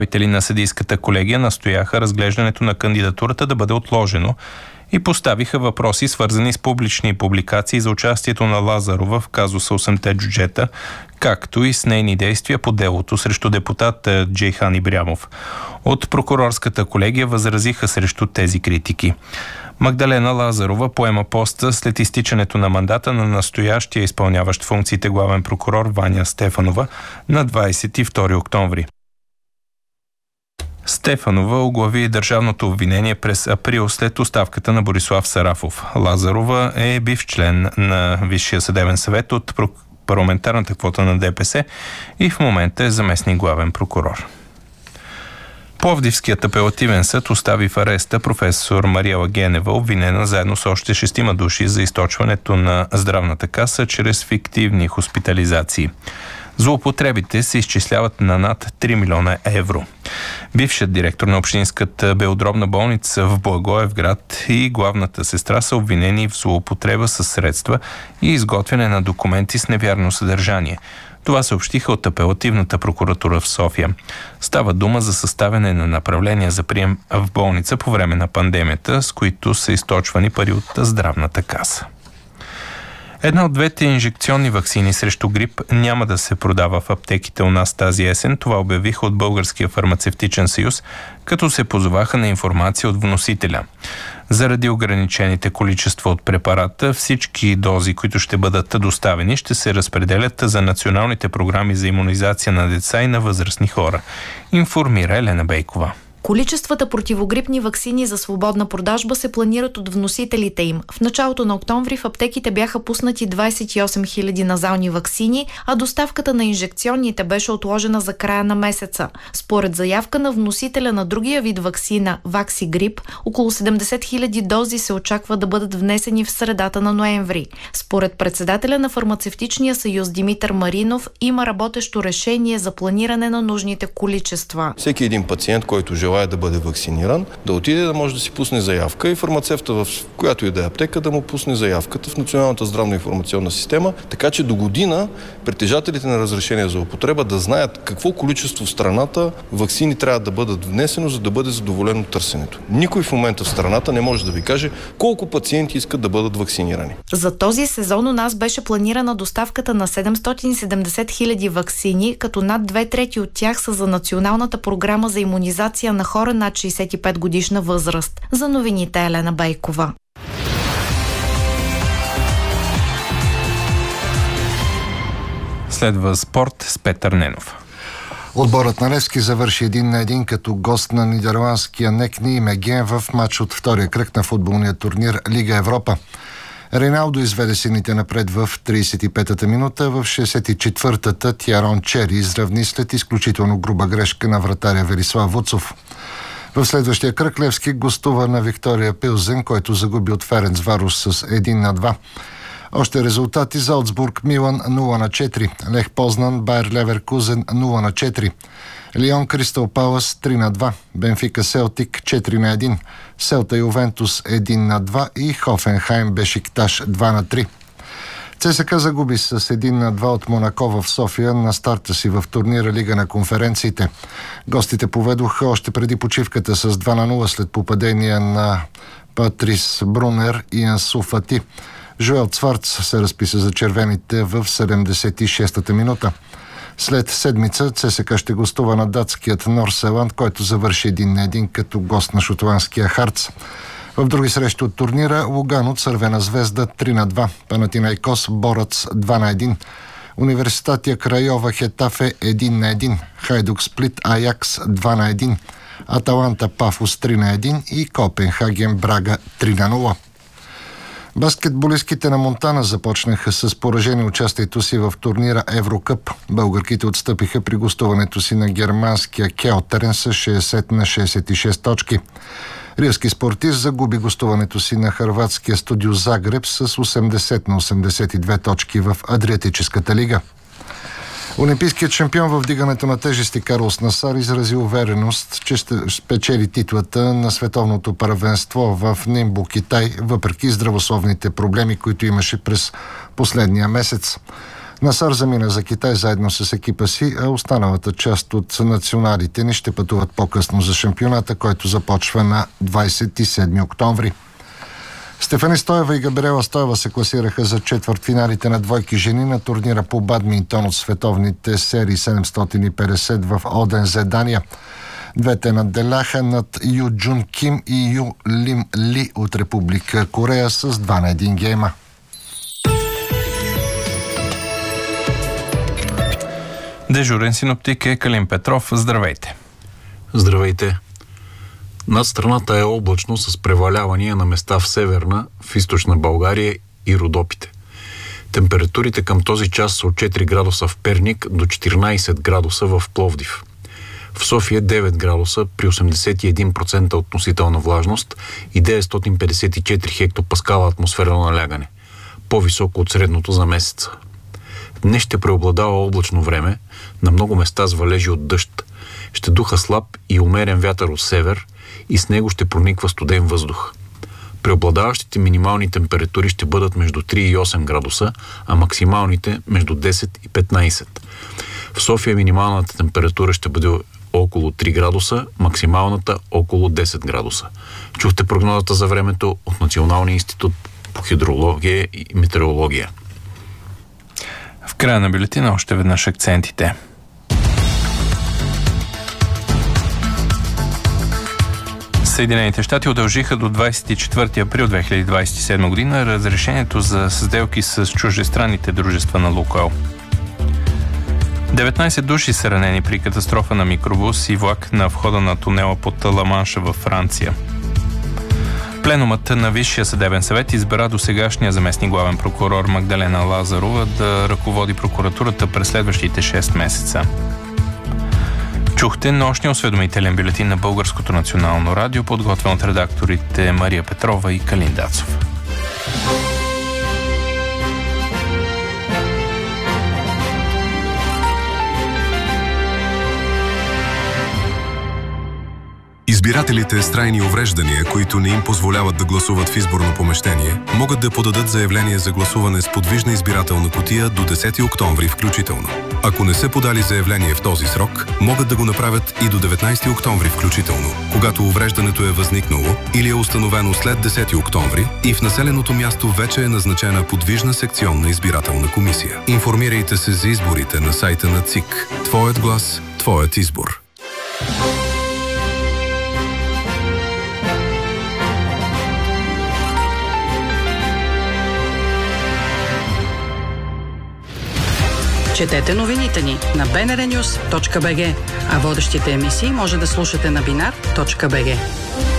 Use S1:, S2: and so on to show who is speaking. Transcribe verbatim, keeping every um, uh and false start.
S1: Представители на съдийската колегия настояха разглеждането на кандидатурата да бъде отложено и поставиха въпроси, свързани с публични публикации за участието на Лазарова в казуса осемте джуджета, както и с нейни действия по делото срещу депутат Джейхан Ибрямов. От прокурорската колегия възразиха срещу тези критики. Магдалена Лазарова поема поста след изтичането на мандата на настоящия изпълняващ функциите главен прокурор Ваня Стефанова на двадесет и втори октомври. Стефанова оглави държавното обвинение през април след оставката на Борислав Сарафов. Лазарова е бивш член на Висшия съдебен съвет от парламентарната квота на ДПС и в момента е заместник главен прокурор. Пловдивският апелативен съд остави в ареста професор Мариела Генева, обвинена заедно с още шестима души за източването на здравната каса чрез фиктивни хоспитализации. Злоупотребите се изчисляват на над три милиона евро. Бившият директор на общинската белодробна болница в Благоевград и главната сестра са обвинени в злоупотреба със средства и изготвяне на документи с невярно съдържание. Това съобщиха от апелативната прокуратура в София. Става дума за съставяне на направления за прием в болница по време на пандемията, с които са източвани пари от здравната каса. Една от двете инжекционни ваксини срещу грип няма да се продава в аптеките у нас тази есен. Това обявиха от Българския фармацевтичен съюз, като се позоваха на информация от вносителя. Заради ограничените количества от препарата, всички дози, които ще бъдат доставени, ще се разпределят за националните програми за имунизация на деца и на възрастни хора, информира Елена Бейкова.
S2: Количествата противогрипни ваксини за свободна продажба се планират от вносителите им. В началото на октомври в аптеките бяха пуснати двадесет и осем хиляди назални ваксини, а доставката на инжекционните беше отложена за края на месеца. Според заявка на вносителя на другия вид ваксина Ваксигрип, около седемдесет хиляди дози се очаква да бъдат внесени в средата на ноември. Според председателя на Фармацевтичния съюз Димитър Маринов има работещо решение за планиране на нужните количества.
S3: Всеки един пациент, който желая да бъде вакциниран, да отиде да може да си пусне заявка и фармацевта в която и да е аптека да му пусне заявката в Националната здравно-информационна система, така че до година притежателите на разрешение за употреба да знаят какво количество в страната ваксини трябва да бъдат внесено, за да бъде задоволено търсенето. Никой в момента в страната не може да ви каже колко пациенти искат да бъдат вакцинирани.
S2: За този сезон у нас беше планирана доставката на седемстотин и седемдесет хиляди ваксини, като над две трети от тях са за Националната програма за имунизация на хора над шейсет и пет годишна възраст. За новините Елена Бейкова.
S1: Следва спорт с Петър Ненов.
S4: Отборът на Левски завърши един на един като гост на нидерландския Некни и Меген в матч от втория кръг на футболния турнир Лига Европа. Рейналдо изведе сините напред в тридесет и петата минута, в шейсет и четвъртата Тиарон Чери изравни след изключително груба грешка на вратаря Велислав Вуцов. В следващия кръг Левски гостува на Виктория Пилзен, който загуби от Ференцварош с един на два. Още резултати: Залцбург Милан нула на четири, Лех Познан Байер Леверкузен нула на четири, Лион Кристал Палас три на два, Бенфика Селтик четири на един, Селта Ювентус един на два и Хофенхайм Бешикташ два на три. ЦСКА загуби с един на два от Монако в София на старта си в турнира Лига на конференциите. Гостите поведоха още преди почивката с два на нула след попадения на Патрис Брунер и Ансу Фати. Жоел Цварц се разписа за червените в седемдесет и шестата минута. След седмица ЦСКА ще гостува на датският Норселанд, който завърши един на един като гост на шотландския Харц. В други срещи от турнира Лугано Цървена звезда три на два, Панатинайкос Борац два на един, Университатия Крайова Хетафе един на един, Хайдук Сплит Аякс два на един, Аталанта Пафос три на един и Копенхаген Брага три на нула. Баскетболистките на Монтана започнаха с поражение участието си в турнира Еврокъп. Българките отстъпиха при гостуването си на германския Келтерен с шейсет на шейсет и шест точки. Ривски спортист загуби гостуването си на хърватския Студио Загреб с осемдесет на осемдесет и две точки в Адриатическата лига. Олимпийският шампион в вдигането на тежести Карлос Насар изрази увереност, че ще спечели титлата на световното първенство в Нимбо, Китай, въпреки здравословните проблеми, които имаше през последния месец. Насър замина за Китай заедно с екипа си, а останалата част от националите ни ще пътуват по-късно за шампионата, който започва на двадесет и седми октомври. Стефани Стоева и Габриела Стоева се класираха за четвъртфиналите на двойки жени на турнира по бадминтон от световните серии седемстотин и петдесет в Одензе, Дания. Двете надделяха над Ю Джун Ким и Ю Лим Ли от Република Корея с два на един гейма.
S1: Дежурен синоптик е Калин Петров. Здравейте!
S5: Здравейте! Над страната е облачно с превалявания на места в северна, в източна България и Родопите. Температурите към този час са от четири градуса в Перник до четиринадесет градуса в Пловдив. В София девет градуса при осемдесет и един процента относителна влажност и деветстотин петдесет и четири хектопаскала атмосферно налягане, по-високо от средното за месеца. Днес ще преобладава облачно време, на много места с валежи от дъжд. Ще духа слаб и умерен вятър от север и с него ще прониква студен въздух. Преобладаващите минимални температури ще бъдат между три и осем градуса, а максималните между десет и петнадесет. В София минималната температура ще бъде около три градуса, максималната около десет градуса. Чухте прогнозата за времето от Националния институт по хидрология и метеорология.
S1: В края на бюлетина още веднъж акцентите. Съединените щати удължиха до двадесет и четвърти април две хиляди двадесет и седма година разрешението за сделки с чуждестранните дружества на Лукойл. деветнадесет души са ранени при катастрофа на микробус и влак на входа на тунела под Ла-Манша във Франция. Пленумът на Висшия съдебен съвет избра досегашния заместник главен прокурор Магдалена Лазарова да ръководи прокуратурата през следващите шест месеца. Чухте нощния осведомителен бюлетин на Българското национално радио, подготвен от редакторите Мария Петрова и Калин Дацов.
S6: Избирателите с трайни увреждания, които не им позволяват да гласуват в изборно помещение, могат да подадат заявление за гласуване с подвижна избирателна кутия до десети октомври включително. Ако не са подали заявление в този срок, могат да го направят и до деветнадесети октомври включително, когато увреждането е възникнало или е установено след десети октомври и в населеното място вече е назначена подвижна секционна избирателна комисия. Информирайте се за изборите на сайта на ЦИК. Твоят глас, твоят избор.
S7: Четете новините ни на би ен ар нюс точка би джи, а водещите емисии може да слушате на бинар точка би джи.